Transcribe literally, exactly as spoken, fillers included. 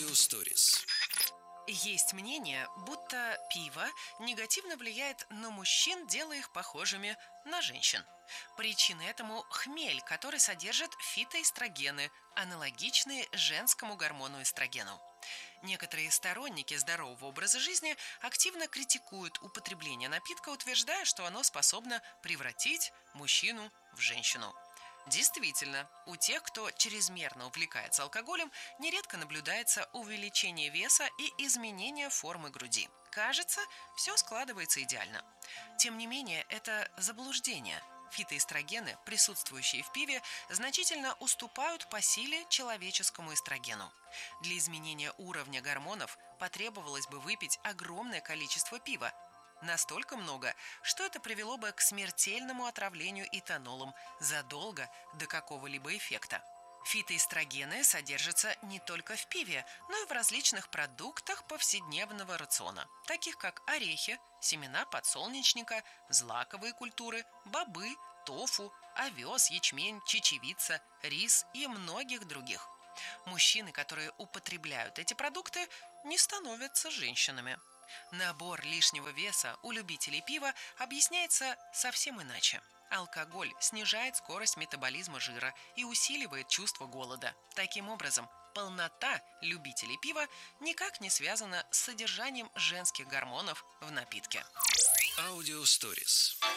Аудиосторис. Есть мнение, будто пиво негативно влияет на мужчин, делая их похожими на женщин. Причина этому хмель, который содержит фитоэстрогены, аналогичные женскому гормону эстрогену. Некоторые сторонники здорового образа жизни активно критикуют употребление напитка, утверждая, что оно способно превратить мужчину в женщину. Действительно, у тех, кто чрезмерно увлекается алкоголем, нередко наблюдается увеличение веса и изменение формы груди. Кажется, все складывается идеально. Тем не менее, это заблуждение. Фитоэстрогены, присутствующие в пиве, значительно уступают по силе человеческому эстрогену. Для изменения уровня гормонов потребовалось бы выпить огромное количество пива. Настолько много, что это привело бы к смертельному отравлению этанолом задолго до какого-либо эффекта. Фитоэстрогены содержатся не только в пиве, но и в различных продуктах повседневного рациона, таких как орехи, семена подсолнечника, злаковые культуры, бобы, тофу, овес, ячмень, чечевица, рис и многих других. Мужчины, которые употребляют эти продукты, не становятся женщинами. Набор лишнего веса у любителей пива объясняется совсем иначе. Алкоголь снижает скорость метаболизма жира и усиливает чувство голода. Таким образом, полнота любителей пива никак не связана с содержанием женских гормонов в напитке. Аудиосторис.